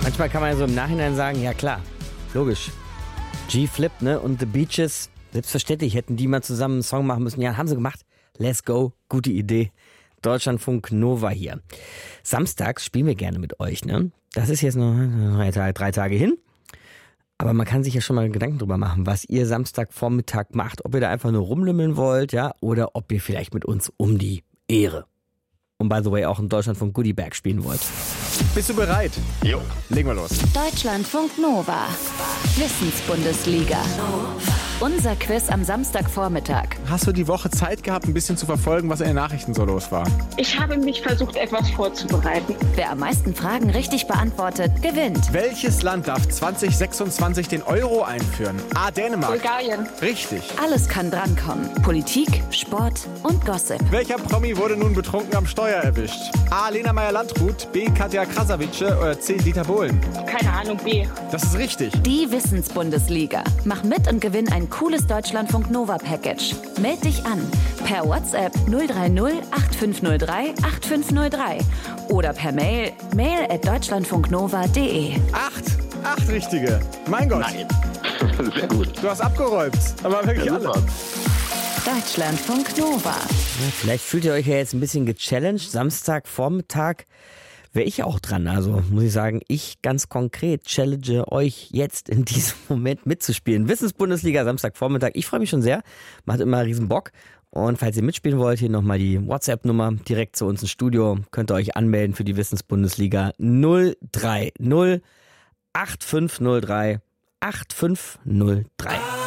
Manchmal kann man ja so im Nachhinein sagen, ja klar, logisch. G-Flip, ne, und The Beaches, selbstverständlich hätten die mal zusammen einen Song machen müssen. Ja, haben sie gemacht. Let's go, gute Idee. Deutschlandfunk Nova hier. Samstags spielen wir gerne mit euch, ne? Das ist jetzt noch 3 Tage hin. Aber man kann sich ja schon mal Gedanken drüber machen, was ihr Samstagvormittag macht. Ob ihr da einfach nur rumlümmeln wollt, ja, oder ob ihr vielleicht mit uns um die Ehre. Und by the way auch in Deutschlandfunk Goodiebag spielen wollt. Bist du bereit? Jo. Legen wir los. Deutschlandfunk Nova. Wissensbundesliga. Unser Quiz am Samstagvormittag. Hast du die Woche Zeit gehabt, ein bisschen zu verfolgen, was in den Nachrichten so los war? Ich habe mich versucht, etwas vorzubereiten. Wer am meisten Fragen richtig beantwortet, gewinnt. Welches Land darf 2026 den Euro einführen? A. Dänemark. Bulgarien. Richtig. Alles kann drankommen. Politik, Sport und Gossip. Welcher Promi wurde nun betrunken am Steuer erwischt? A. Lena Meyer-Landrut, B. Katja Krasavice oder C. Dieter Bohlen? Keine Ahnung, B. Das ist richtig. Die Wissensbundesliga. Mach mit und gewinn ein cooles Deutschlandfunk Nova Package. Meld dich an per WhatsApp 030 8503 8503 oder per mail@deutschlandfunknova.de. 8 richtige. Mein Gott. Nein. Sehr gut. Du hast abgeräumt. Aber wirklich Ja, alle. super. Deutschlandfunk Nova. Ja, vielleicht fühlt ihr euch ja jetzt ein bisschen gechallenged. Samstagvormittag wäre ich auch dran. Also muss ich sagen, ich ganz konkret challenge euch jetzt in diesem Moment mitzuspielen. Wissensbundesliga Samstagvormittag. Ich freue mich schon sehr. Macht immer riesen Bock. Und falls ihr mitspielen wollt, hier nochmal die WhatsApp-Nummer direkt zu uns ins Studio. Könnt ihr euch anmelden für die Wissensbundesliga 030 8503 8503.